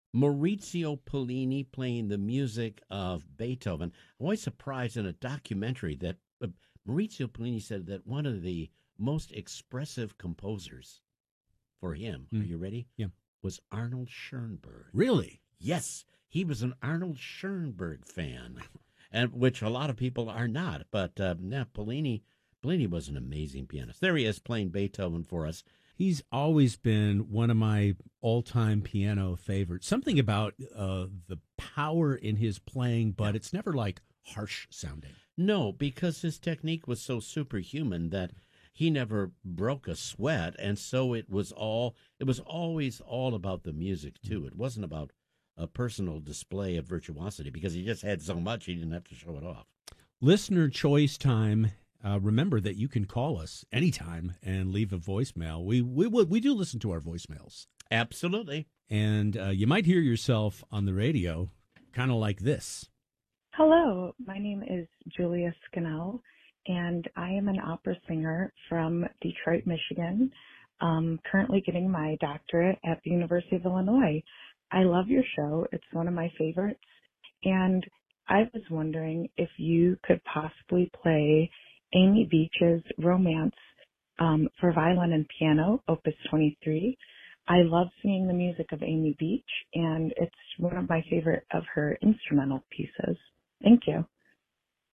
Maurizio Pollini playing the music of Beethoven. I'm always surprised in a documentary that Maurizio Pollini said that one of the most expressive composers for him, are Mm, you ready? yeah. Was Arnold Schoenberg. Really? Yes, he was an Arnold Schoenberg fan, and which a lot of people are not. But yeah, Pollini was an amazing pianist. There he is playing Beethoven for us. He's always been one of my all-time piano favorites. Something about the power in his playing, Yeah. but it's never like harsh sounding. No, because his technique was so superhuman that he never broke a sweat, and so it was always all about the music too. It wasn't about a personal display of virtuosity because he just had so much he didn't have to show it off. Listener choice time. Remember that you can call us anytime and leave a voicemail. We do listen to our voicemails, Absolutely. and you might hear yourself on the radio, kind of like this. Hello, my name is Julia Scannell, and I am an opera singer from Detroit, Michigan, currently getting my doctorate at the University of Illinois. I love your show. It's one of my favorites, and I was wondering if you could possibly play Amy Beach's Romance for violin and piano, Opus 23. I love singing the music of Amy Beach, and it's one of my favorite of her instrumental pieces. Thank you.